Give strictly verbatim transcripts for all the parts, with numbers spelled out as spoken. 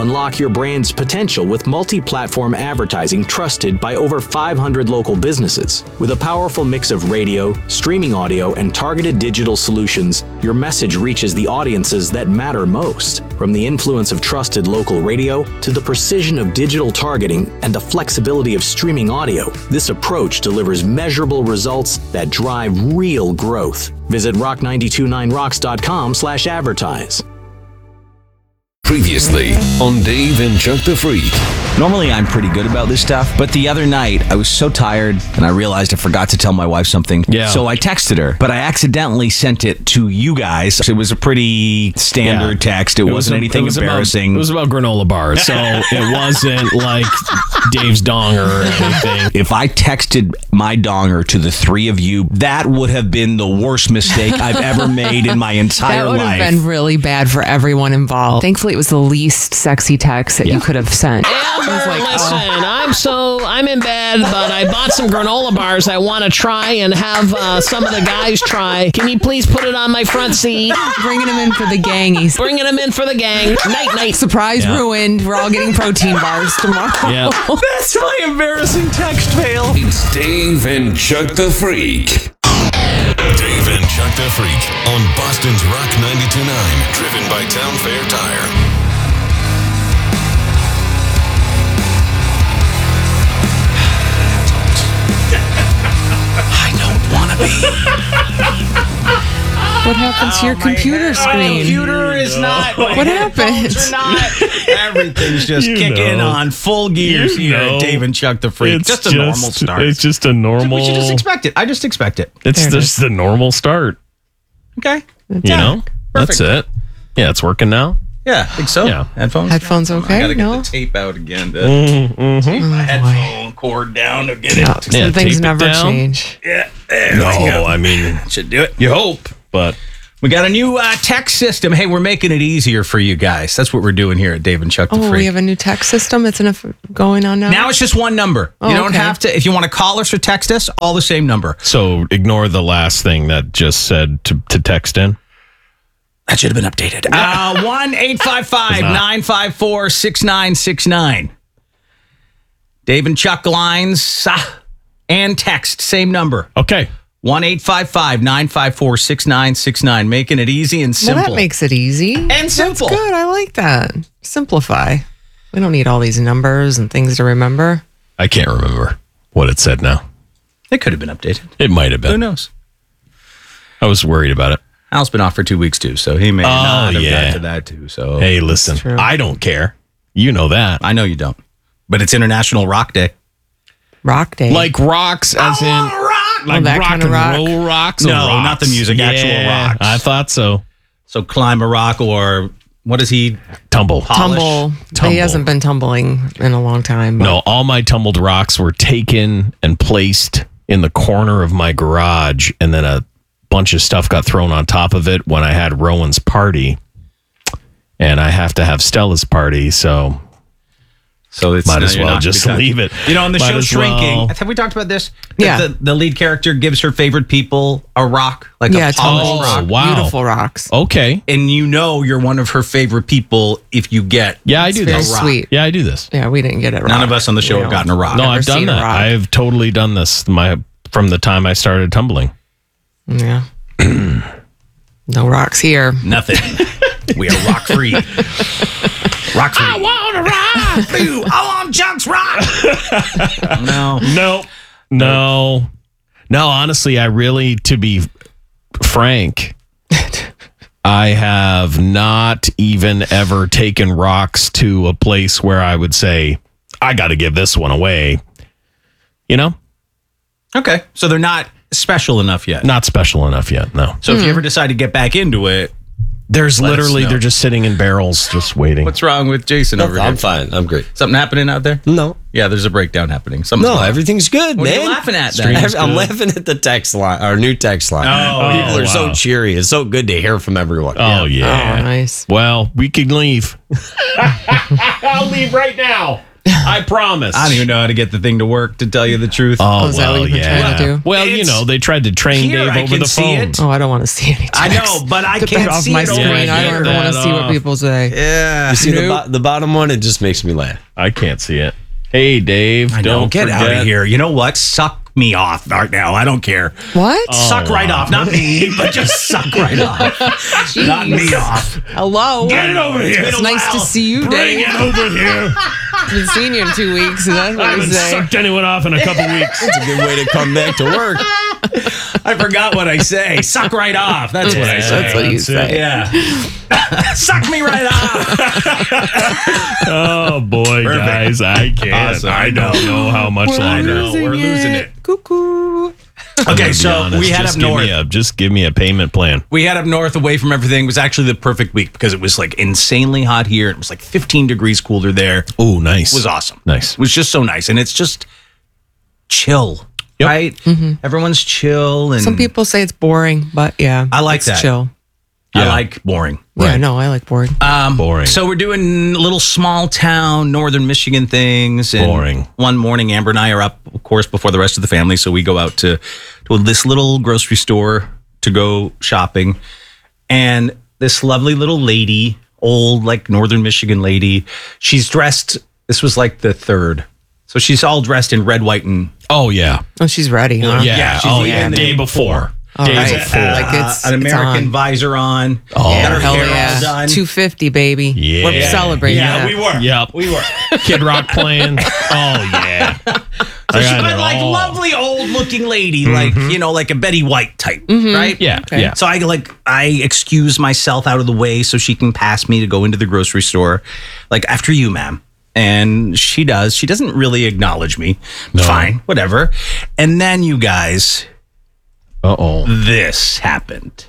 unlock your brand's potential with multi-platform advertising trusted by over five hundred local businesses. With a powerful mix of radio, streaming audio, and targeted digital solutions, your message reaches the audiences that matter most. From the influence of trusted local radio to the precision of digital targeting and the flexibility of streaming audio, this approach delivers measurable results that drive real growth. Visit rock nine two nine rocks dot com slash advertise. Previously on Dave and Chuck the Freak. Normally I'm pretty good about this stuff, but the other night I was so tired and I realized I forgot to tell my wife something. Yeah. So I texted her, but I accidentally sent it to you guys. It was a pretty standard Yeah. text. It, It was wasn't a- anything it was embarrassing. About, it was about granola bars, so it wasn't like Dave's donger or anything. If I texted my donger to the three of you, that would have been the worst mistake I've ever made in my entire That would life. have been really bad for everyone involved. Thankfully, it was the least sexy text that Yeah. you could have sent. Amber, like, listen, oh. I'm so, I'm in bed, but I bought some granola bars I want to try and have uh, some of the guys try. Can you please put it on my front seat? Bringing him in for the gangies. Bringing them in for the gang. Night, night. Surprise Yeah. ruined. We're all getting protein bars tomorrow. Yeah. That's my embarrassing text fail. It's Dave and Chuck the Freak. Dave and Chuck the Freak on Boston's Rock ninety-two point nine. Driven by Town Fair Tire. I don't want to be. What happened to your computer My screen? computer is not. my What headphones happened? are not. Everything's just You kicking know. on full gears You here know. at Dave and Chuck the Freak. It's Just a normal start. It's just a normal. We should just expect it. I just expect it. It's There it just the normal start. Okay. You Yeah. know, that's it. Yeah, it's working now. Yeah, I think so. Yeah. Headphones. Headphones okay? I gotta get No? the tape out again to Mm-hmm. tape my headphone cord down to get it. No, Yeah, some tape things it never down. change. Yeah. There No, we go. I mean, Should do it. you hope, but We got a new uh, text system. Hey, we're making it easier for you guys. That's what we're doing here at Dave and Chuck the Oh, Freak. we have a new text system. It's enough going on now. Now it's just one number. Oh, you don't okay. have to, if you want to call us or text us, all the same number. so ignore the last thing that just said to, to text in. That should have been updated. Uh, one eight five five nine five four six nine six nine. Dave and Chuck lines uh, and text, same number. Okay. one eight five five nine five four six nine six nine. Making it easy and well, simple. that makes it easy. And simple. That's good. I like that. Simplify. We don't need all these numbers and things to remember. I can't remember what it said now. It could have been updated. It might have Who been. knows? I was worried about it. Al's been off for two weeks too, so he may Oh, not have yeah. got to that too. So Hey, listen, true. I don't care. You know that. I know you don't, but it's International Rock Day. Rock day. Like rocks, as in rock. like Oh, that rock kind of and rock? roll rocks. No, or rocks? not the music, actual Yeah, rocks. I thought so. So climb a rock, or what is he? Tumble. Polish. tumble. Tumble. He hasn't been tumbling in a long time. but- No, all my tumbled rocks were taken and placed in the corner of my garage, and then a bunch of stuff got thrown on top of it when I had Rowan's party, and I have to have Stella's party, so So it's might no, as you're well not just because- leave it. You know, in the Might show as Shrinking, well. have we talked about this? That Yeah. The, the lead character gives her favorite people a rock, like yeah, a polished tumble. rock. Oh, wow. Beautiful rocks. Okay. And you know you're one of her favorite people if you get. Yeah, I do Very this. sweet. Yeah, I do this. Yeah, we didn't get it. None rock. of us on the show We have don't- gotten a rock. No, Never I've done seen a that. rock. I've totally done this my from the time I started tumbling. Yeah. No rocks here. Nothing. We are rock free. Rock free. I want a rock. Boo. I want Chuck's rock. No. No. No. No, honestly, I really, to be frank, I have not even ever taken rocks to a place where I would say, I got to give this one away. You know? Okay. So they're not special enough yet. Not special enough yet, no. So if you ever decide to get back into it, There's Let us literally, know. they're just sitting in barrels, just waiting. what's wrong with Jason over I'm here? fine. I'm great. Something happening out there? No, Yeah, there's a breakdown happening. Something's no, going on. everything's good, What are man. you laughing at then? I'm, I'm laughing at the text line, our new text line. Oh, People are so wow. cheery. It's so good to hear from everyone. Oh, yeah. Oh, nice. Well, we can leave. I'll leave right now. I promise. I don't even know how to get the thing to work, to tell you the truth. Oh, Oh, is that well, what you've been yeah. trying to do? Well, you It's- know, they tried to train Here, Dave I over can the see phone. it. Oh, I don't want to see any text. I know, but I Get can't that off see my it screen. over I here. don't ever want to that see what off. people say. Yeah. You see the, Nope. bo- the bottom one? It just makes me laugh. I can't see it. Hey, Dave, I know. don't Get forget. out of here. You know what? Suck me off right now. I don't care. What? Suck right off. Not me, but just suck right off. Not me off. Hello. Get it over here. It's nice to see you, Dave. over here. I've been seeing you in two weeks, and that's what you say. anyone off in a couple weeks. It's a good way to come back to work. I forgot what I say. Suck right off. That's what I say. That's what you say. Yeah. Suck me right off. Oh boy, guys, I can't. Awesome. I don't know how much We're longer. know. We're losing it. Cuckoo. Okay, To so be honest, we had just up give north. Me a, just give me a payment plan. We had up north away from everything. It was actually the perfect week because it was like insanely hot here. It was like fifteen degrees cooler there. Oh, nice. It was awesome. Nice. It was just so nice. And it's just chill, Yep. right? Everyone's chill. And Some people say it's boring, but yeah, I like it's that. chill. I Yeah. like boring. Yeah, no, I like boring. Um, Boring. So we're doing little small town northern Michigan things. And Boring. One morning, Amber and I are up, of course, before the rest of the family. So we go out to, to this little grocery store to go shopping. And this lovely little lady, old, like northern Michigan lady, she's dressed, this was like the third. So she's all dressed in red, white, and Oh yeah. Oh, she's ready, huh? Yeah. Yeah, she's oh the- yeah. and the Day day before. Oh, Days right. before. Like it's- an it's American on. visor on. Oh, got her Hell hair all yeah. done. two fifty, baby. Yeah. We're celebrating Yeah, that. we were. Yep. We were. Kid Rock playing. Oh yeah. So I she's got but it like all. lovely old looking lady, like you know, like a Betty White type, right? Yeah. Okay. Yeah. So I like I excuse myself out of the way so she can pass me to go into the grocery store, like after you, ma'am. And she does. She doesn't really acknowledge me. No. Fine, whatever. And then you guys, Uh oh. this happened.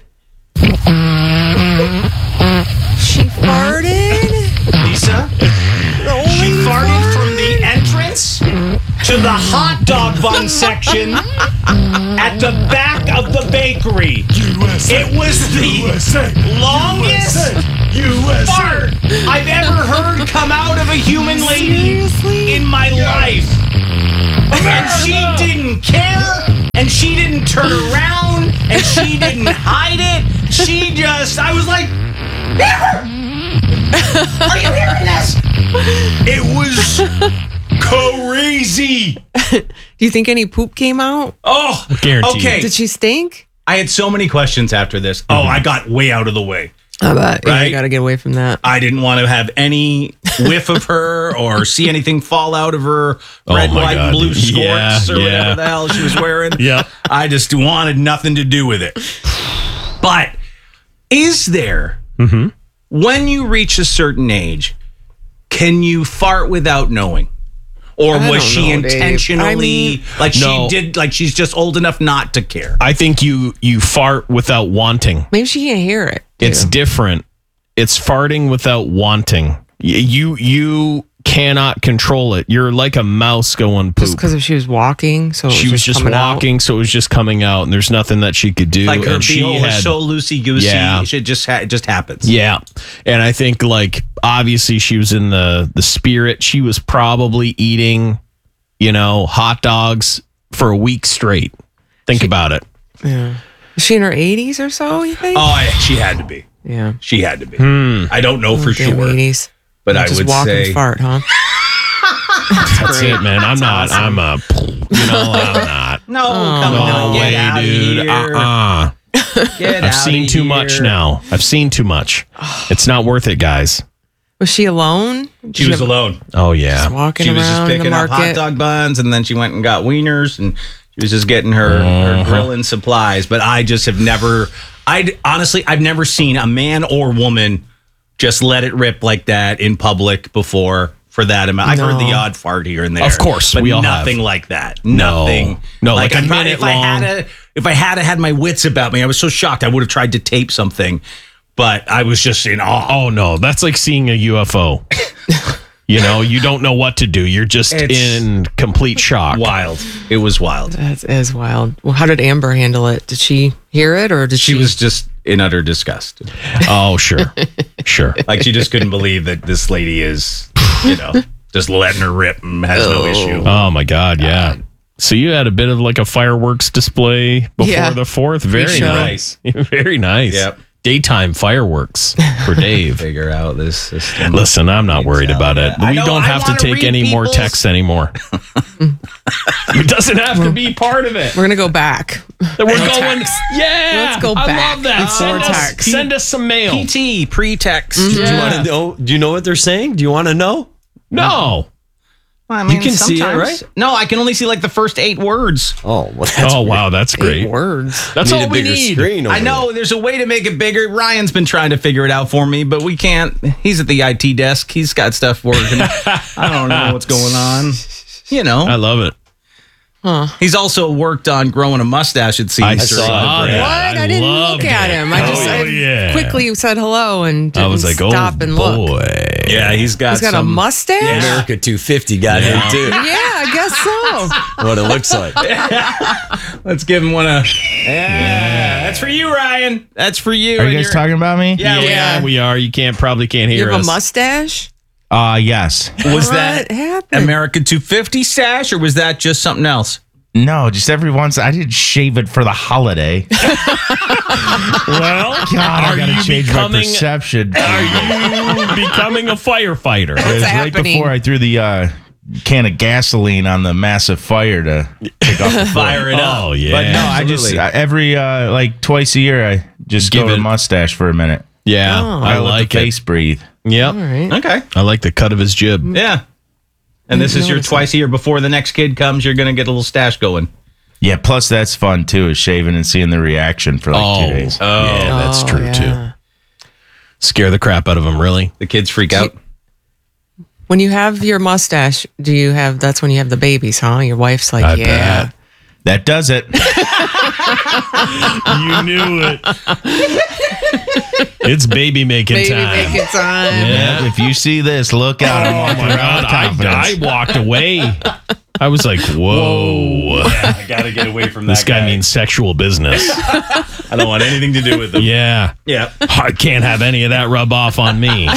She farted? Lisa, she farted from the entrance to the hot dog bun section at the back of the bakery. It was the longest fart I've ever heard come out of a human lady in my life. And she didn't care, and she didn't turn around, and she didn't hide it. She just, I was like, Amber! Are you hearing this? It was crazy. Do you think any poop came out? Oh, Guaranteed. okay. Did she stink? I had so many questions after this. Oh, I got way out of the way. I bet. Yeah, Right? you got to get away from that. I didn't want to have any whiff of her or see anything fall out of her Oh red, my white, and God. blue skirts Yeah, or yeah. whatever the hell she was wearing. Yep. I just wanted nothing to do with it. But is there, Mm-hmm. when you reach a certain age, can you fart without knowing? Or I was don't she know, Dave. intentionally, I mean- like No. she did, like she's just old enough not to care? I think you you fart without wanting. Maybe she can't hear it. It's too. different. It's farting without wanting. Y- You you cannot control it. You're like a mouse going poop. just because if she was walking, so it she was just coming out. walking, so it was just coming out, and there's nothing that she could do. Like her and she beehole had, was so loosey goosey, Yeah. it just ha- it just happens. yeah, and I think like obviously she was in the the spirit. She was probably eating, you know, hot dogs for a week straight. Think about it. Yeah. Is she in her eighties or so, you think? Oh, I, she had to be. yeah. She had to be. Hmm. I don't know for Damn sure, eighties. but I Just would walk say and fart, huh? That's it, man. I'm not. I'm a. You know, I'm not. no, come No on, get way, out dude. Of Uh here. uh Get I've out seen of too much here. now. I've seen too much. It's not worth it, guys. Was she alone? Did She was have- alone. Oh yeah. walking She was just around the picking up hot market. dog buns, and then she went and got wieners, and she was just getting her, Uh-huh. her grilling supplies. But I just have never, I honestly, I've never seen a man or woman just let it rip like that in public before. For that amount, I've heard No. the odd fart here and there. Of course, but we all nothing have. like that. No. Nothing. No, like a I probably- minute if I had long. a, if I had a, had my wits about me, I was so shocked. I would have tried to tape something, but I was just in awe. Oh no, that's like seeing a U F O. You know, you don't know what to do. You're just It's in complete shock. Wild. It was wild. That is wild. Well, how did Amber handle it? Did she hear it or did she? She was just in utter disgust. Oh sure, sure. Like she just couldn't believe that this lady is, you know, Just letting her rip and has no issue. Oh my God, yeah. So you had a bit of like a fireworks display before Yeah. the fourth. Very show. nice. Very nice. Yep. Daytime fireworks for Dave. Figure out this system. Listen, I'm not worried about it. I We know, don't I have to wanna take read any more people's- texts anymore. It doesn't have to be part of it. We're gonna go back. We're going. Yeah. Let's go I back love that. Send before us, text. send us some mail. P T, pretext. Do you Yeah. want to know? Do you know what they're saying? Do you want to know? No. I mean, can see it, sometimes- right? No, I can only see like the first eight words. Oh, well, that's Oh wow, that's Eight great. words. That's need all a we bigger need. screen. Over I know there's a way to make it bigger. Ryan's been trying to figure it out for me, but we can't. He's at the I T desk. He's got stuff working. I don't know what's going on. You know, I love it. he's also worked on growing a mustache. It seems. I during saw the break. that. What? I, didn't loved look at it. him. I just Oh, I yeah. quickly said hello and didn't I was like, oh stop and look. boy. Yeah, he's got. He's got some, a mustache? Yeah. America two fifty got him too. Yeah, I guess so. What it looks like. Let's give him one. A, yeah, that's for you, Ryan. That's for you. Are and you guys your- talking about me? Yeah, we Yeah, are. we are. You can't probably can't You hear have a us. mustache? Uh, yes. Was What that happened? America two fifty stash, or was that just something else? No, just every once. I did shave it for the holiday. Well, God, I are gotta you change my becoming? perception. Are you becoming a firefighter? It was right happening? before I threw the uh, can of gasoline on the massive fire to take off the Fire it up. Oh yeah. But no, I just Absolutely. uh, every uh, like twice a year I just Give go to it- mustache for a minute. yeah, Oh. I let like the it. face breathe. Yep. All right. Okay. I like the cut of his jib. Yeah. And this is your notice twice a year before the next kid comes. You're going to get a little stash going. Yeah, plus that's fun too, is shaving and seeing the reaction for like Oh, two days. yeah, that's Oh, true yeah. too. Scare the crap out of him, really. The kids freak out. When you have your mustache, do you have, that's when you have the babies, huh? Your wife's like, I yeah. bet. That does it. You knew it. It's baby making Baby time. making time. Yeah. If you see this, look out. I'm Oh walking my around God! with I, confidence. I walked away. I was like, "Whoa, I got to get away from this guy, means sexual business." I don't want anything to do with them. Yeah, Yeah. I can't have any of that rub off on me.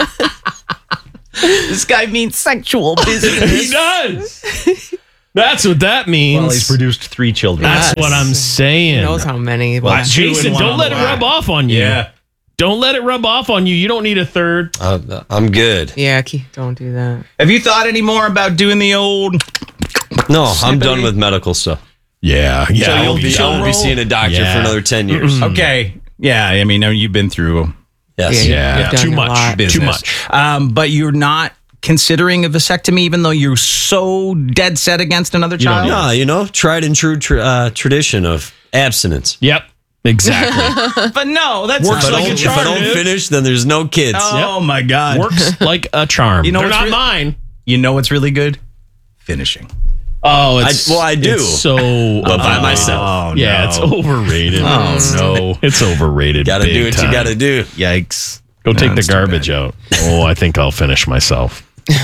This guy means sexual business. He does. That's what that means. Well, he's produced three children. That's what I'm saying. Who knows how many? Well, but- two Jason, and one don't on let the it way. rub off on you. Yeah. Don't let it rub off on you. You don't need a third. Uh, I'm good. yeah, Ke- don't do that. Have you thought any more about doing the old? No, I'm done with medical stuff. Yeah, yeah. So I you'll won't be- be, I won't be roll? seeing a doctor Yeah. for another ten years. Okay. Yeah. I mean, you've been through Yes. Yeah, yeah, You've too done a much. lot. Too business. much. Um, but you're not considering a vasectomy, even though you're so dead set against another child. No, you know, tried and true tra- uh, tradition of abstinence. Yep, exactly. But no, that's Works If I not like don't, a if charm, I don't dude. finish, then there's no kids. Oh my God. Works like a charm. You know They're what's not really- mine. You know what's really good? Finishing. Oh, it's I- well, I do. It's so But by uh, myself. Oh, Yeah, no. it's overrated. Oh, no. It's overrated. Gotta big do what time. you gotta do. Yikes. Go take the that's too garbage out. Oh, I think I'll finish myself.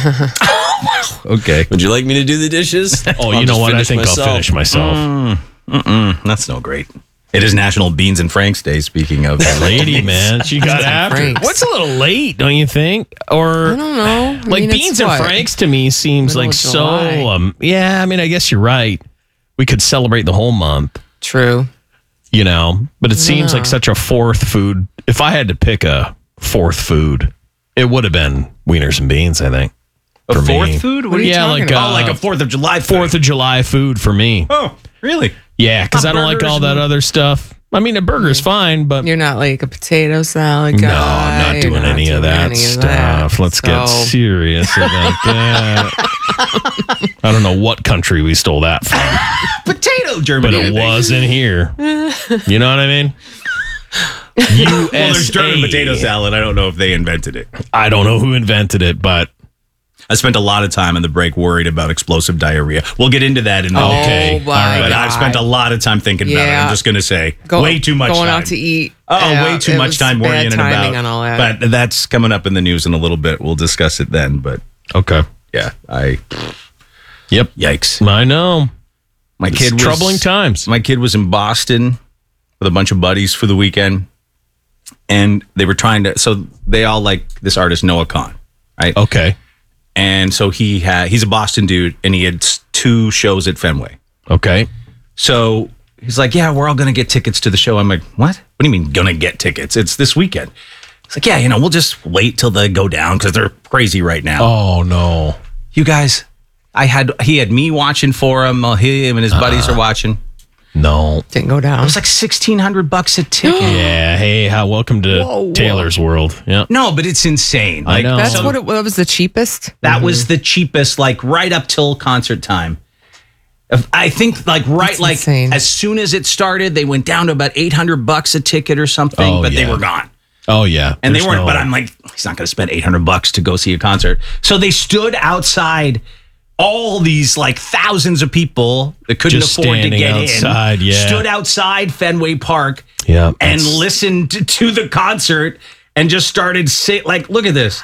Okay. Would you like me to do the dishes? Oh, I'll you know just what? I finish think myself. I'll finish myself. That's no great. It is National Beans and Franks Day, speaking of. Lady, man, she got after. it. Franks. What's a little late, don't you think? Or I don't know. I like mean, it's beans and what? franks to me seems Middle like of so. July. Um, yeah, I mean, I guess you're right. We could celebrate the whole month, True. you know, but it seems like such a fourth food. If I had to pick a fourth food, it would have been wieners and beans. I think. A for fourth me. food? What are you Yeah, talking like about? Oh, uh, like a Fourth of July food. Fourth of July food for me. Oh, really? Yeah, because I Hot don't like burgers all that and- other stuff. I mean, a burger's fine, but You're not like a potato salad no, guy. I'm not You're doing any of doing that any of stuff. that. Let's get So- serious about that. I don't know what country we stole that from, Potato but Germany. I it think. wasn't here. You know what I mean? U S A. Well, there's German potato salad. I don't know if they invented it. I don't know who invented it, but I spent a lot of time in the break worried about explosive diarrhea. We'll get into that in a minute. Okay. Oh, my But I've God. spent a lot of time thinking about it. Yeah. I'm just going to say, Go- way too much going time. out to eat. Oh, Yeah, way too it much was time bad worrying timing about. on all that. But that's coming up in the news in a little bit. We'll discuss it then. But okay. yeah, I Yep. yikes. I know. My It's kid was troubling times. My kid was in Boston with a bunch of buddies for the weekend, and they were trying to. So they all like this artist Noah Kahn, right? Okay. and so he had he's a Boston dude, and he had s- two shows at Fenway. Okay. So he's like, yeah, we're all going to get tickets to the show. I'm like, what? What do you mean going to get tickets? It's this weekend. It's like, yeah, you know, we'll just wait till they go down because they're crazy right now. Oh, no. You guys, I had he had me watching for him. Uh, him and his buddies are watching. No. Didn't go down. It was like sixteen hundred bucks a ticket. Yeah. Hey, how, welcome to Taylor's world. Yeah. No, but it's insane. I Like, know. That's so what it what was the cheapest. that was the cheapest, like right up till concert time. If- I think like right, That's like insane. as soon as it started, they went down to about eight hundred bucks a ticket or something, Oh, but they yeah. were gone. Oh, yeah. And There's they weren't, no- but I'm like, he's not going to spend eight hundred bucks to go see a concert. So they stood outside all these like thousands of people that couldn't Just afford to standing get outside, in. yeah. Stood outside Fenway Park Yeah, and that's- listened to, to the concert and just started say, like, look at this.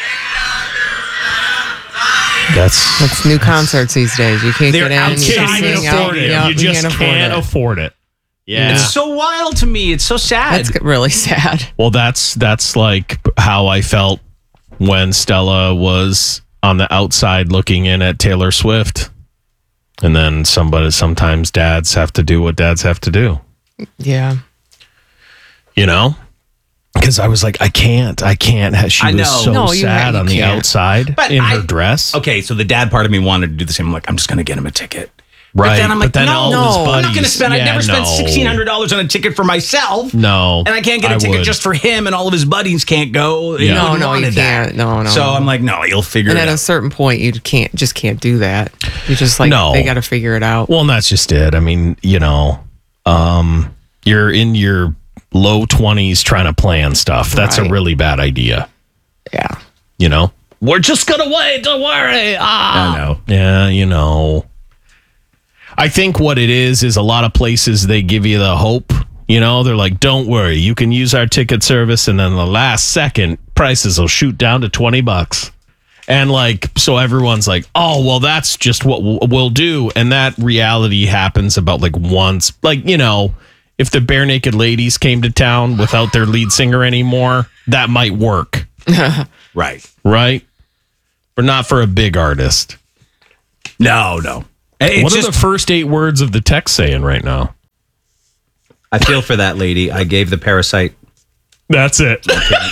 That's. It's new concerts these days. You can't They're get in. outside You and can't afford sing out. it. Yeah, you just can't can't afford it. afford it. Yeah. It's so wild to me. It's so sad. That's really sad. Well, that's that's like how I felt when Stella was on the outside looking in at Taylor Swift. And then somebody sometimes dads have to do what dads have to do. Yeah. You know? Because I was like, I can't, I can't. She I was know. so No, you- sad you on the can't. outside But in I- her dress. Okay, so the dad part of me wanted to do the same. I'm like, I'm just going to get him a ticket. Right. But then I'm like, but then no, all no, his I'm buddies, I'm not going to spend. I yeah, never spent no. sixteen hundred dollars on a ticket for myself. No. And I can't get a I ticket would. just for him, and all of his buddies can't go. Yeah. You No, wouldn't no, you wanted that. can't. No, no, So no. I'm like, no, you'll figure And it at a out. certain point, you can't just can't do that. You just like No. they got to figure it out. Well, and that's just it. I mean, you know, um, you're in your low twenties trying to plan stuff. That's a Right. really bad idea. Yeah. You know, we're just gonna wait. Don't worry. Ah, I know. yeah, you know. I think what it is is a lot of places they give you the hope. You know, they're like, "Don't worry, you can use our ticket service," and then the last second prices will shoot down to twenty bucks. And like, so everyone's like, "Oh, well, that's just what we'll, we'll do," and that reality happens about like once. Like, you know, if the Bare Naked Ladies came to town without their lead singer anymore, that might work. Right. Right? But not for a big artist. No, no. It's what just, are the first eight words of the text saying right now? I feel for that lady. I gave the parasite. That's it.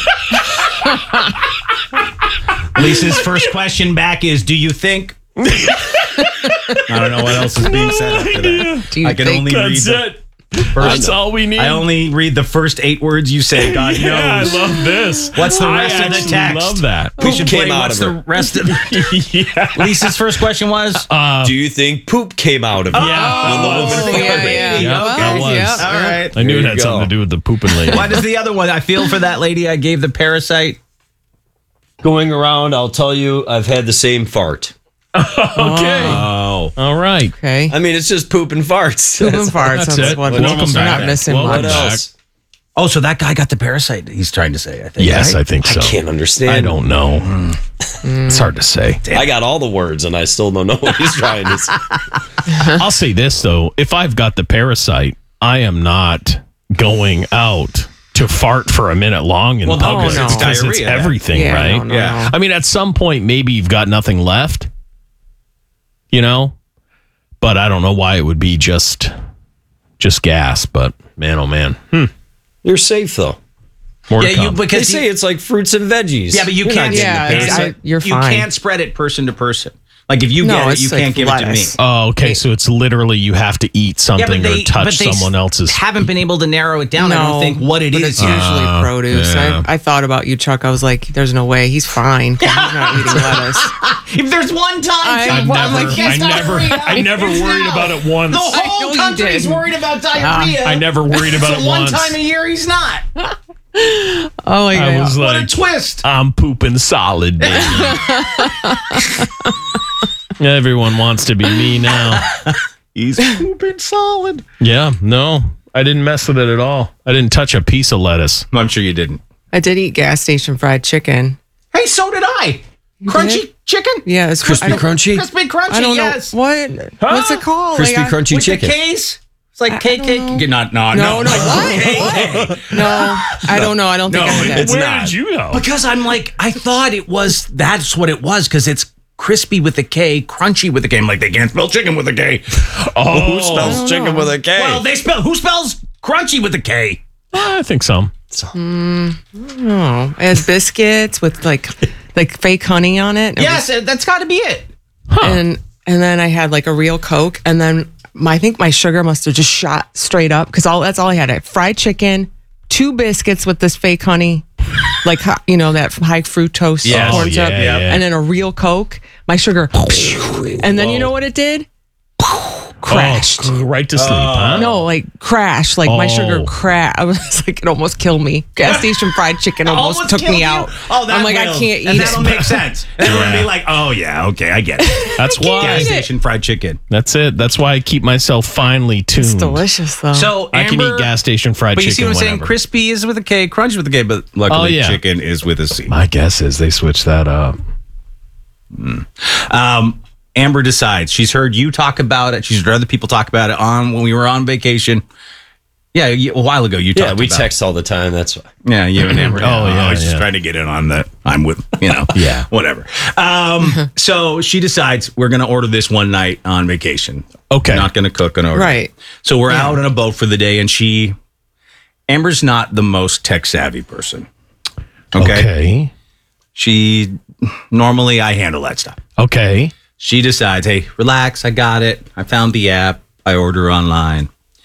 Lisa's first question back is, do you think? I don't know what else is being said after that. Do you I can think only read That's the it. first. That's all we need. I only read the first eight words you say. God knows. yeah, I love this. What's the I rest of the actually text? love that. We should came play out what's of the her. rest of yeah. Lisa's first question was? Do you think poop came out of it? Yeah. When the woman Oh, farted? yeah, yeah. Yeah, Well, that was. yeah. All right. I knew it There had you something go. to do with the pooping lady. What is the other one? I feel for that lady. I gave the parasite. Going around, I'll tell you, I've had the same fart. Okay. Oh. All right. Okay. I mean, it's just poop and farts. Poop and farts. That's That's it. what Welcome we're back. not missing Welcome much. What back. else? Oh, so that guy got the parasite. He's trying to say, I think. Yes, right? I think so. I can't understand. I don't know. It's hard to say. I got all the words and I still don't know what he's trying to say. I'll say this though: if I've got the parasite, I am not going out to fart for a minute long in Well, no, public. no. It's 'cause it's Diarrhea, yeah. everything, Yeah, right? no, no, Yeah. no. I mean, at some point, maybe you've got nothing left, you know. But I don't know why it would be just, just gas. But man, oh man, hmm. You're safe though. More Yeah, to you come. They because say he- it's like fruits and veggies. yeah, but you You're can't. not getting Yeah, the it's- parasite. I- you're you fine. can't spread it person to person. Like if you No, get it, it's you like can't give it to me. lettuce. Oh, okay. So it's literally you have to eat something or touch they someone else's. haven't been able to narrow it down. I No, don't think what it but is. It's usually produce. yeah. I, I thought about you, Chuck. I was like, "There's no way he's fine. 'Cause he's not eating lettuce." If there's one time, I- Chuck, well, I'm I'm like, like, I "Yes, never, diarrhea." I never It's worried now. about it once. The know whole you country's did. worried about diarrhea. I never worried about so it one once. time a year, he's not. Oh my I god! was What a like, twist! I'm pooping solid, baby. Everyone wants to be me now. He's pooping solid. Yeah, no, I didn't mess with it at all. I didn't touch a piece of lettuce. I'm sure you didn't. I did eat gas station fried chicken. Hey, so did I. Crunchy did? chicken. Yeah, it's Crispy I don't- crunchy? Crispy crunchy. I don't know yes. what. What's it called? Crispy Like, I- crunchy With chicken. the case. It's like cake, cake. Not, no, No, no, no, Like, what? No, I don't know. I don't think No, I had that. it's Where not. did you go? Because I'm like, I thought it was, that's what it was, because it's crispy with a K, crunchy with a K. I'm like, they can't spell chicken with a K. Oh, Who spells chicken with a K? Well, they spell, who spells crunchy with a K? I think so. Oh, it has biscuits with like like fake honey on it. It Yes, that's got to be it. was- and and then I had like a real Coke, and then my, I think my sugar must have just shot straight up because all that's all I had. I had fried chicken, two biscuits with this fake honey, like ho- you know that high fructose Yes. corn Oh, syrup, yeah, yeah. and then a real Coke. My sugar, and then you know what it did? Crashed. Oh, right to sleep, huh? No, like crash. Like my Oh. sugar crash. I was like, it almost killed me. Gas station fried chicken almost, Almost took killed me you? out. Oh, that I'm like, will. I can't And eat that'll it. make sense. And then we're going to be like, oh, yeah, okay, I get it. That's why. Gas eat it. station fried chicken. That's it. That's why I keep myself finely tuned. It's delicious though. So I can Amber- eat gas station fried But chicken you see what I'm saying? whenever. Crispy is with a K, crunchy with a K, but luckily Oh, yeah. chicken is with a C. My guess is they switched that up. Um, Amber decides. She's heard you talk about it. She's heard other people talk about it on when we were on vacation. Yeah, you- a while ago you Yeah, talked we about text all the time. That's why. it. Yeah, you and Amber. Oh, yeah, I was just yeah. trying to get in on that. I'm with, you know, Yeah. whatever. Um, so she decides we're going to order this one night on vacation. Okay. Not going to cook and order. Right. So we're out on a boat for the day, and she, Amber's not the most tech savvy person. Okay. Okay. She, normally I handle that stuff. Okay. She decides, hey, relax, I got it. I found the app. I order online.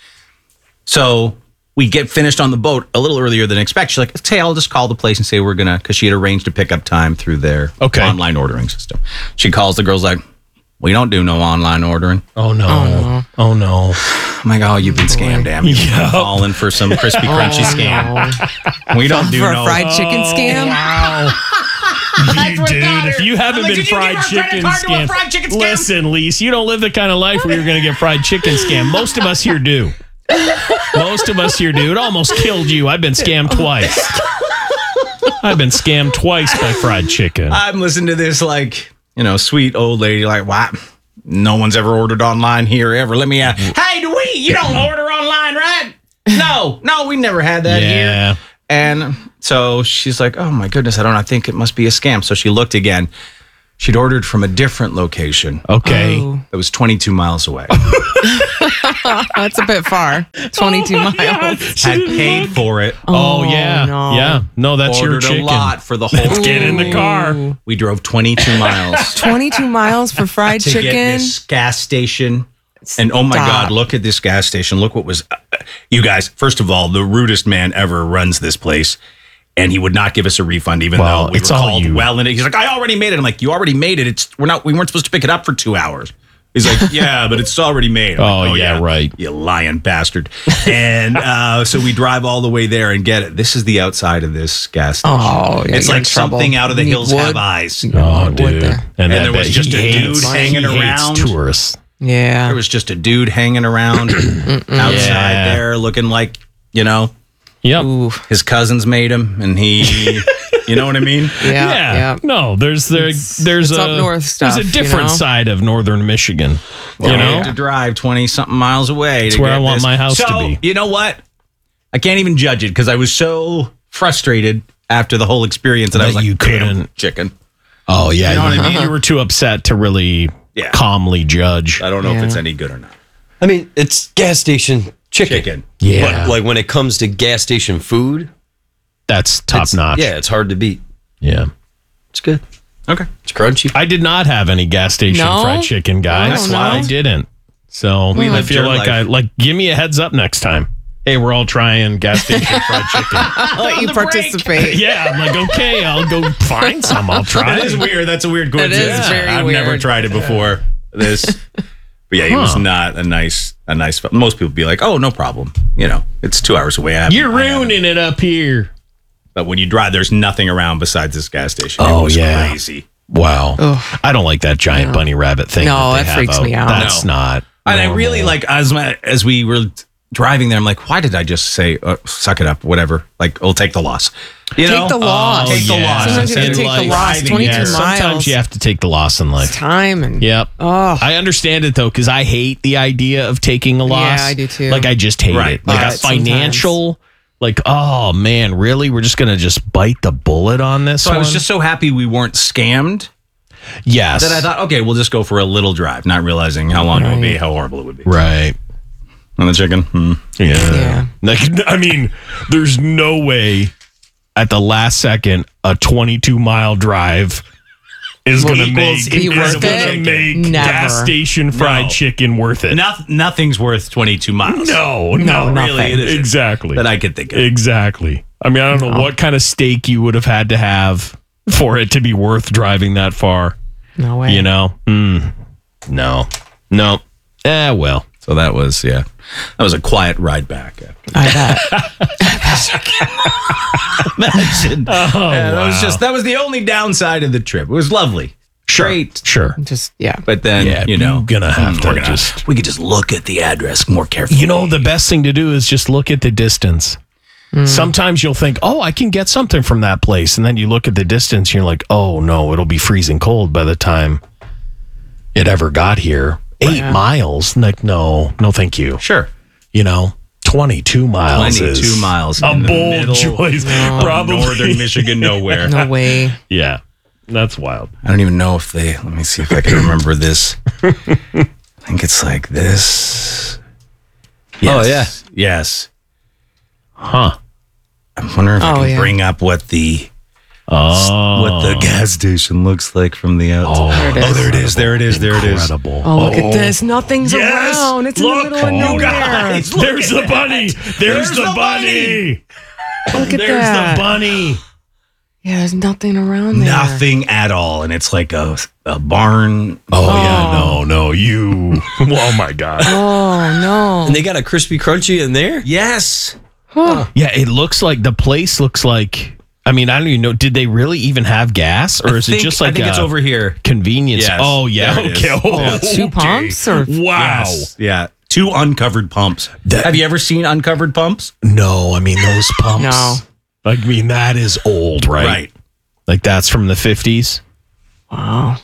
So we get finished on the boat a little earlier than expected. She's like, hey, I'll just call the place and say we're going to, because she had arranged a pickup time through their Okay. online ordering system. She calls the girls like, we don't do no online ordering. Oh, no. Oh, no. I'm like, oh, you've been scammed, damn. You've been falling for some crispy, crunchy scam. We don't do For a no. fried chicken scam? Wow. You, what dude, got if her. you haven't I'm like, been did you fried give her a credit chicken card to a scam, fried chicken scam? listen, Lise, you don't live the kind of life where you're going to get fried chicken scam. Most of us here do. Most of us here do. It almost killed you. I've been scammed twice. I've been scammed twice by fried chicken. I'm listening to this like, you know, sweet old lady like, what? No one's ever ordered online here ever. Let me ask. Hey, do we? You don't order online, right? No, no, we never had that Yeah. here. And so she's like, oh my goodness, I don't know. I think it must be a scam. So she looked again. She'd ordered from a different location Okay. Oh, that was twenty-two miles away. that's a bit far. twenty-two miles. Had paid for it. Oh, yeah. no. Yeah. No, that's your Ordered chicken. a lot for the whole Get in the car. We drove twenty-two miles twenty-two miles for fried to chicken. get this gas station. And oh my Stop. God, look at this gas station. Look what was, uh, you guys, first of all, the rudest man ever runs this place. And he would not give us a refund, even Well, though we it's were all called you. well in it. He's like, I already made it. I'm like, you already made it. It's we're not we weren't supposed to pick it up for two hours. He's like, yeah, but it's already made. I'm Oh, like, yeah, right. You lying bastard. And uh, so we drive all the way there and get it. This is the outside of this gas station. Oh, yeah, it's you're in like trouble. something out of the You need hills wood. have eyes. Oh, Wood dude. there. And, there I was bet just he a hates- dude hanging he hates around. tourists. Yeah. There was just a dude hanging around outside Yeah. there looking like, you know, Yep. Ooh. his cousins made him and he, you know what I mean? Yeah. Yeah. Yeah. No, there's there, It's- there's it's a up north stuff, there's a you different know? side of northern Michigan. You You know? have to drive twenty something miles away. That's to where get I want this. my house to So, be. You know what? I can't even judge it because I was so frustrated after the whole experience that I That was like, you "Damn, couldn't- chicken. Oh yeah, You know what I mean? You were too upset to really Yeah. calmly judge. I don't know if Yeah. it's any good or not. I mean, it's gas station chicken. Chicken. Yeah. But like when it comes to gas station food, That's top it's- notch. Yeah, it's hard to beat. Yeah. It's good. Okay. It's crunchy. I did not have any gas station No? fried chicken, guys. Oh, no. I didn't. So I lived feel your like life. I like give me a heads up next time. Hey, we're all trying gas station fried chicken. I'll let you participate. Yeah, I'm like, okay, I'll go find some. I'll try. That is weird. That's a weird is coincidence. very I've never weird. tried it before. This. But yeah, he was Huh. not a nice, a nice. Most people be like, "Oh, no problem." You know, it's two hours away. I haven't- You're I haven't. ruining it up here. But when you drive, there's nothing around besides this gas station. Oh, it was yeah. crazy. Wow. Ugh. I don't like that giant bunny rabbit thing. No, that, they that have freaks me out. That's No. not. And I normal. really like as my, as we were driving there, I'm like, why did I just say, uh, suck it up, whatever? Like, we'll take the loss. You Take know? the loss. Take the yeah. loss. Sometimes you have to Instead take of, the like, loss. driving. twenty-two Yeah, miles. sometimes you have to take the loss in life. Time and Yep. Oh. I understand it though, because I hate the idea of taking a loss. I do too. Like I just hate Right. it. Like But a financial, like, oh man, really? We're just gonna just bite the bullet on this So one? I was just so happy we weren't scammed yes. that I thought, okay, we'll just go for a little drive, not realizing how long it would be, how horrible it would be. right. On the chicken. Hmm. Yeah. Yeah. Like, I mean, there's no way at the last second a twenty-two mile drive is Will going to make, equals be worth is gonna it? make Never. gas station fried No. chicken worth it. No, nothing's worth twenty-two miles. No, no, really, it isn't. exactly. That I could think of. Exactly. I mean, I don't know what kind of steak you would have had to have for it to be worth driving that far. No way. You know? Mm, no. No. Eh, well. So that was, yeah, that was a quiet ride back. I bet. Imagine. Oh, Yeah, that was wow. just, that was the only downside of the trip. It was lovely. Great. Sure. Just yeah. But then, Yeah, you know, you're gonna have mm, to we're gonna- just- we could just look at the address more carefully. You know, the best thing to do is just look at the distance. Sometimes you'll think, oh, I can get something from that place. And then you look at the distance, you're like, oh, no, it'll be freezing cold by the time it ever got here. Eight Yeah. miles? Like, no, no, thank you. Sure. You know, twenty-two miles is twenty-two miles a in the bold middle choice. of Probably. northern Michigan, nowhere. No way. Yeah, that's wild. I don't even know if they, let me see if I can remember this. I think it's like this. Yes. Oh, yeah. Yes. Huh. I'm wondering if I Oh, can yeah. bring up what the Oh. what the gas station looks like from the outside. There it is. Oh, there it is. There it is. There it is. Incredible. Oh, look at this. Nothing's Yes! around. It's Look, in the middle of you nowhere. guys. Look There's at the that. bunny. There's, There's the the bunny. Look at There's that. the bunny. Yeah, there's nothing around there. Nothing at all. And it's like a, a barn. Oh, yeah, no, no, you. Oh my God. Oh no. And they got a crispy crunchy in there? Yes. Yeah, it looks like the place looks like. I mean, I don't even know. Did they really even have gas, or I is think- it just like I think a it's over here. convenience? Yes. Oh yeah, There it okay. is. Oh, Yeah. Two okay. pumps or Wow. Yes. Yeah. Two uncovered pumps. That- Have you ever seen uncovered pumps? No, I mean those pumps. No. I mean that is old, right? Like that's from the fifties. wow.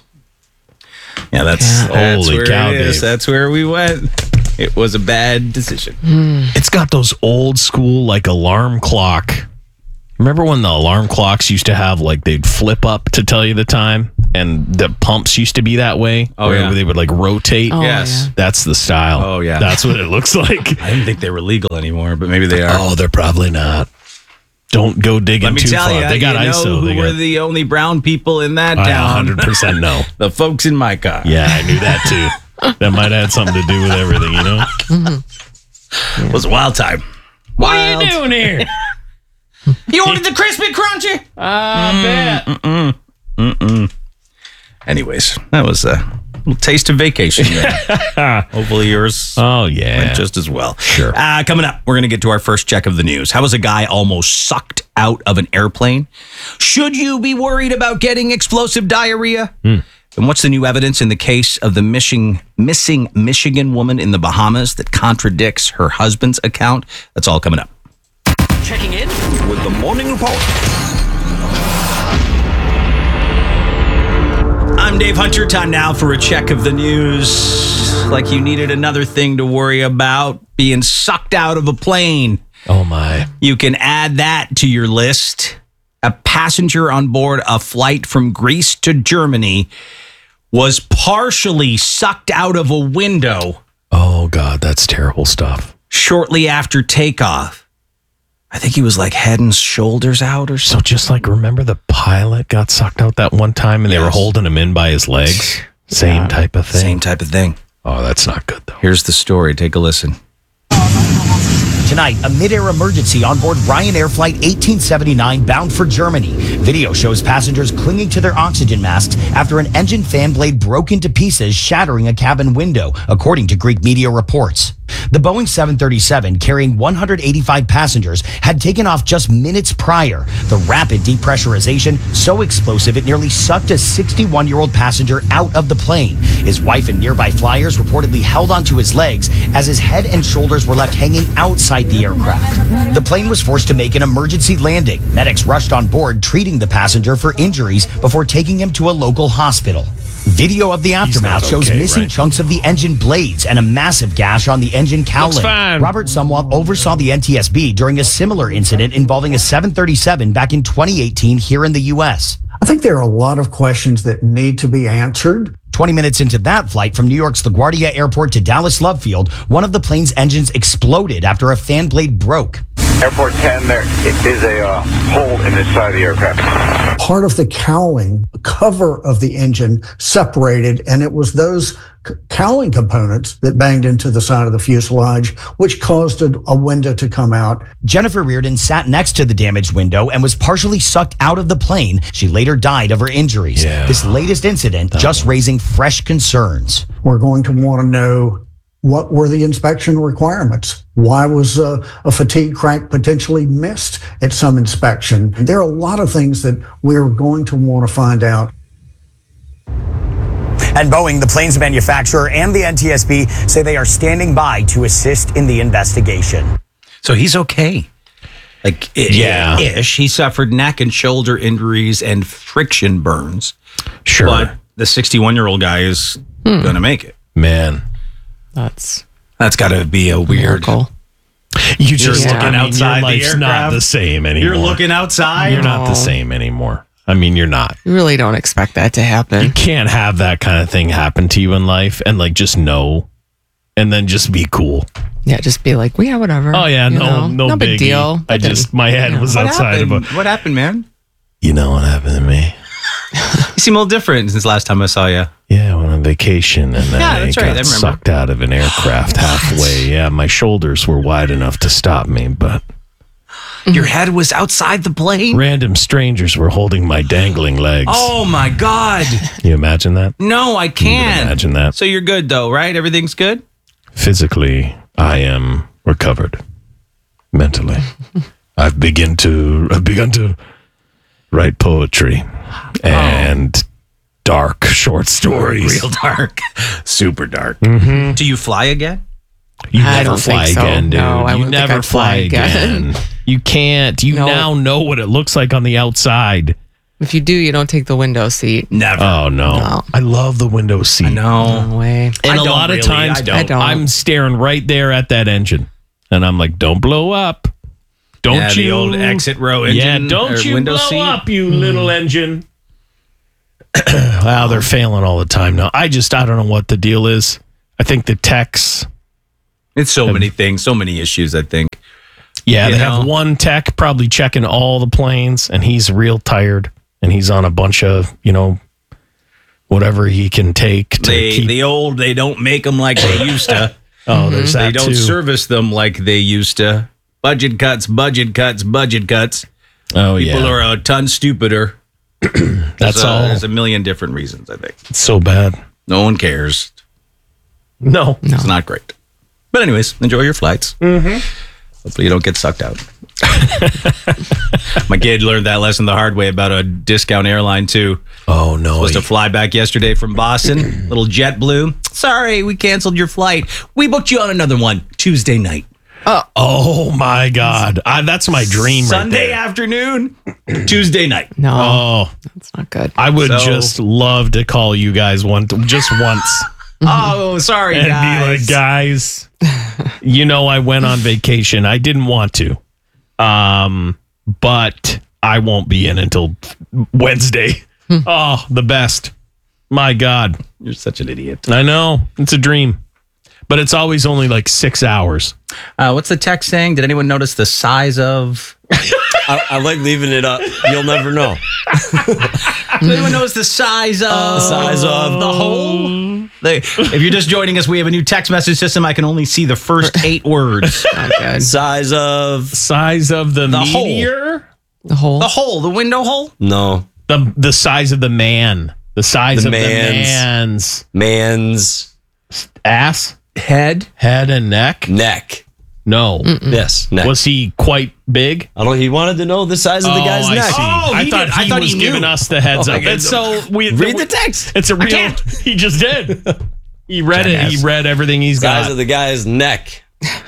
Yeah, that's, Yeah. that's Holy where cow, it is. Dave. That's where we went. It was a bad decision. It's got those old school like alarm clock. Remember when the alarm clocks used to have like they'd flip up to tell you the time, and the pumps used to be that way? Oh, where yeah. they would like rotate. Oh, Yes. yeah. That's the style. Oh, yeah. That's what it looks like. I didn't think they were legal anymore, but maybe they are. Oh, they're probably not. Don't go digging Let me too tell far. you, they got you I S O. know who They were got, the only brown people in that I town? one hundred percent know. The folks in my car. Yeah, I knew that too. That might have had something to do with everything, you know? It was a wild time. What are you doing here? You ordered the crispy crunchy? I bet. Anyways, that was a little taste of vacation there. Hopefully yours Oh, yeah. went just as well. Sure. Uh, coming up, we're going to get to our first check of the news. How was a guy almost sucked out of an airplane? Should you be worried about getting explosive diarrhea? And what's the new evidence in the case of the missing, missing Michigan woman in the Bahamas that contradicts her husband's account? That's all coming up. Checking in with the morning report. I'm Dave Hunter. Time now for a check of the news. Like you needed another thing to worry about, being sucked out of a plane. Oh, my. You can add that to your list. A passenger on board a flight from Greece to Germany was partially sucked out of a window Oh, God, that's terrible stuff. shortly after takeoff. I think he was like head and shoulders out or So something. just like, remember the pilot got sucked out that one time and they were Yes. holding him in by his legs? Same type of thing. Same type of thing. Oh, that's not good, though. Here's the story. Take a listen. Tonight, a mid-air emergency on board Ryanair Flight eighteen seventy-nine bound for Germany. Video shows passengers clinging to their oxygen masks after an engine fan blade broke into pieces, shattering a cabin window, according to Greek media reports. The Boeing seven thirty-seven, carrying one hundred eighty-five passengers, had taken off just minutes prior. The rapid depressurization, so explosive it nearly sucked a sixty-one-year-old passenger out of the plane. His wife and nearby flyers reportedly held onto his legs as his head and shoulders were left hanging outside the aircraft. The plane was forced to make an emergency landing. Medics rushed on board, treating the passenger for injuries before taking him to a local hospital. Video of the aftermath shows okay, missing right? chunks of the engine blades and a massive gash on the engine cowling. fine. Robert Sumwalt oversaw the N T S B during a similar incident involving a seven thirty-seven back in twenty eighteen here in the U S. I think there are a lot of questions that need to be answered. twenty minutes into that flight from New York's LaGuardia Airport to Dallas Love Field, one of the plane's engines exploded after a fan blade broke. Airport ten, there it is a uh, hole in the side of the aircraft. Part of the cowling, the cover of the engine separated, and it was those c- cowling components that banged into the side of the fuselage, which caused a, a window to come out. Jennifer Reardon sat next to the damaged window and was partially sucked out of the plane. She later died of her injuries. Yeah. This latest incident just raising fresh concerns. We're going to want to know, what were the inspection requirements? Why was uh, a fatigue crank potentially missed at some inspection? There are a lot of things that we're going to want to find out. And Boeing, the plane's manufacturer, and the N T S B say they are standing by to assist in the investigation. So he's okay. Like, i- Yeah. ish. He suffered neck and shoulder injuries and friction burns. Sure. But the sixty-one-year-old guy is going to make it. Man. That's That's got to be a weird. miracle. You just You're looking looking outside outside your the life's not aircraft. the same anymore. You're looking outside. You're not the No. same anymore. I mean, you're not. You really don't expect that to You happen. can't have that kind of thing happen to you in life and like just know and then just be cool. Yeah, just be like, well, yeah, whatever. Oh yeah, You no, know, no, big biggie. deal. I That just didn't- my head yeah. was What outside happened? of a. What happened, man? You know what happened to me? You seem a little different since last time I saw you. Yeah, I went on vacation and then Yeah, I that's got right, I remember. sucked out of an aircraft halfway. Yeah, my shoulders were wide enough to stop me, but Your head was outside the plane? random strangers were holding my dangling legs. Oh, my God. You imagine that? No, I You can can't. imagine that. So you're good, though, right? Everything's good? Physically, I am recovered. Mentally, I've begun to I've begun to write poetry and dark short stories. Real dark. Super dark. Mhm. Do you fly again? You I never don't fly think so. again, dude. No, I you wouldn't think never I'd fly again. You can't. You No. now know what it looks like on the outside. If you do, you don't take the window seat. Never. Oh no. No. I love the window seat. I know. No way. And I a don't lot of really. times I don't. I don't. I'm staring right there at that engine. And I'm like, don't blow up. Don't Yeah, you the old exit row Yeah, engine don't or you window blow seat? up, you little engine. Wow, they're failing all the time now. I just I don't know what the deal is. I think the techs, It's so many things, so many issues, I think. yeah, You they have know? one tech probably checking all the planes, and he's real tired, and he's on a bunch of you know whatever he can take to They, keep. the old, they don't make them like they used to. oh, there's They that don't too. service them like they used to. Budget cuts, budget cuts, budget cuts. oh People yeah, are a ton stupider. that's There's a- all. There's a million different reasons, I think. It's so bad. No one cares. No, It's not great. But anyways, enjoy your flights. Mm-hmm. Hopefully you don't get sucked out. My kid learned that lesson the hard way about a discount airline too. oh no, Supposed to fly back yesterday from Boston. Little JetBlue. Sorry, we canceled your flight. We booked you on another one Tuesday night. oh my god, I, that's my dream. Sunday right there. afternoon, Tuesday night. No, Oh, that's not good. I would So- just love to call you guys one just once Oh, sorry, and guys. be like, guys, you know, I went on vacation. I didn't want to, um, but I won't be in until Wednesday. Oh, the best. My God, You're such an idiot. I know it's a dream, but it's always only like six hours. Uh, what's the text saying? Did anyone notice the size of? I, I like leaving it up. You'll never know. Does anyone notice the size of? The size of the hole? They, if you're just joining us, we have a new text message system. I can only see the first eight words. Not good. Size of Size of the, The hole. meteor, The whole. The hole, the window hole. no the the size of the man, the size The of man's. the man's man's ass. Head? Head and neck? Neck. No. Yes. Neck. Was he quite big? I don't know. He wanted to know the size of the Oh, guy's I neck. see. Oh, I he thought did. he I thought was he giving knew. us the heads Oh, up. my And so we Read the text. It's a real. can't. He just did. He read it. He Jackass. read everything he's Size got. of the guy's neck.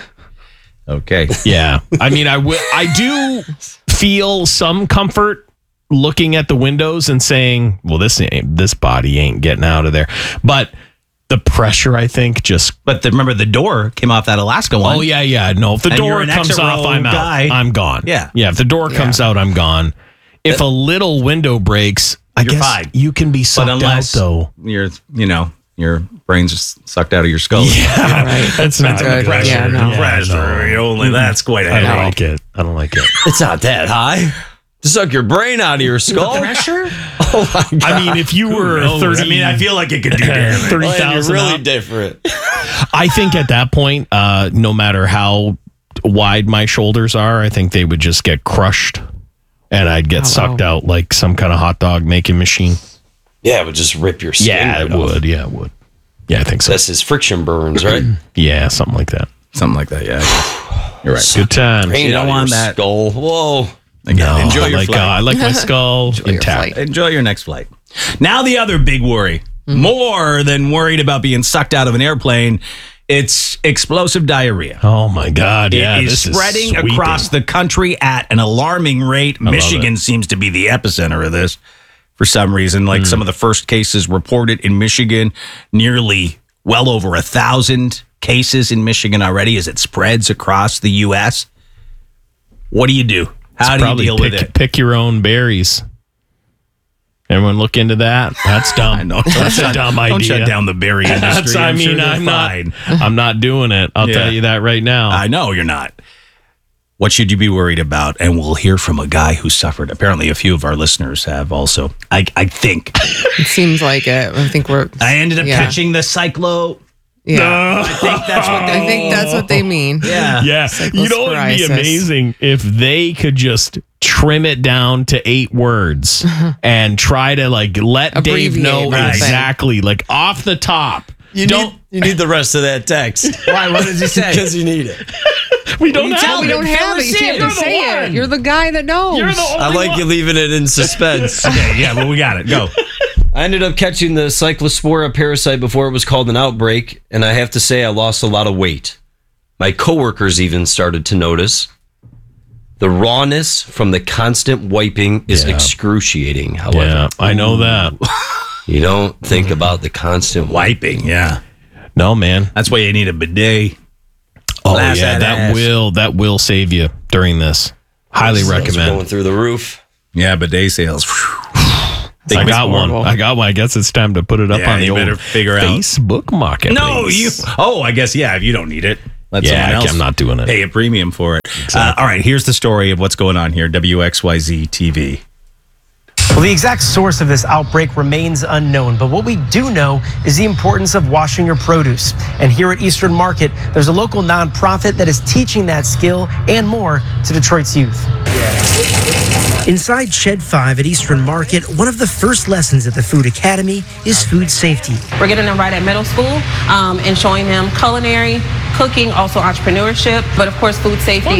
Okay. Yeah. I mean, I wi- I do feel some comfort looking at the windows and saying, well, this ain't, this body ain't getting out of there. But the pressure, I think, just. But the, remember, the door came off that Alaska one. Oh, yeah, yeah. No, if the And you're door an comes exit off, row I'm out. guy. I'm gone. Yeah. Yeah. If the door comes out, I'm gone. If a little window breaks, I You're guess fine. you can be sucked But unless out, though. you're, you know, your brain's just sucked out of your skull. Yeah, right. That's not Good. pressure. Yeah, no. Yeah, Pressure. no. Only that's quite a I don't headache. like it. I don't like it. It's not that high. To suck your brain out of your skull. Pressure? Oh my god. I mean, if you were knows? thirty, I mean, I feel like it could do damage. thirty Well, you're thousand. really different. I think at that point, uh, no matter how wide my shoulders are, I think they would just get crushed, and I'd get Oh, sucked wow. out like some kind of hot dog making machine. Yeah, it would just rip your skin. Yeah, right it off. would. Yeah, it would. Yeah, I think so. That's his friction burns, right? Yeah, something like that. Something like that, yeah. You're right. Good times. Brain You don't out of want your that. skull. Whoa. Again, No, enjoy I your like, flight. uh, I like my skull your intact. flight. Enjoy your next flight. Now the other big worry, more than worried about being sucked out of an airplane, it's explosive diarrhea. Oh my God! Yeah, it is this spreading is sweeping. across the country at an alarming rate. love Michigan it. seems to be the epicenter of this for some reason. Like some of the first cases reported in Michigan, nearly well over a thousand cases in Michigan already as it spreads across the U S. What do you do? How It's do you probably deal pick, with it? Pick your own berries. Everyone look into that. That's dumb. I know. That's a dumb idea. Don't shut down the berry industry. That's, I I'm mean, sure they're I'm fine. not. I'm not doing it. I'll Yeah. tell you that right now. I know you're not. What should you be worried about? And we'll hear from a guy who suffered. Apparently, a few of our listeners have also. I, I think. It seems like it. I think we're. I ended up yeah. catching the cyclo. Yeah. I think that's what they I think that's what they mean. Yeah. yeah, you know what would be Cyclosporiasis. amazing if they could just trim it down to eight words and try to like let Dave Abbreviate know everything. exactly, like off the top. You Don't need, you need the rest of that text. Why? What does he say? Because you need it. we don't you have tell it. We don't Fill have it. us You in. have You're to the say one. it. You're the guy that knows. You're the I only like one. you leaving it in suspense. Okay, yeah, well, we got it. Go. I ended up catching the Cyclospora parasite before it was called an outbreak, and I have to say I lost a lot of weight. My coworkers even started to notice. The rawness from the constant wiping is Yeah. excruciating, however. Yeah, I know that. You don't think about the constant wiping. Wiping, yeah. No, man. That's why you need a bidet. Oh Blast yeah, that that ass. will that will save you during this. Highly Sales are recommend. Going through the roof. Yeah, bidet sales. I got one. horrible. I got one. I guess it's time to put it up Yeah, on the you old better figure out. Facebook Marketplace. No, you. Oh, I guess, yeah, if you don't need it. Let Yeah, someone else I'm not doing it. pay a premium for it. Uh, all right, here's the story of what's going on here. W X Y Z T V. Well, the exact source of this outbreak remains unknown, but what we do know is the importance of washing your produce. And here at Eastern Market, there's a local nonprofit that is teaching that skill and more to Detroit's youth. Inside Shed five at Eastern Market, one of the first lessons at the Food Academy is food safety. We're getting them right at middle school um, and showing them culinary, cooking, also entrepreneurship, but of course food safety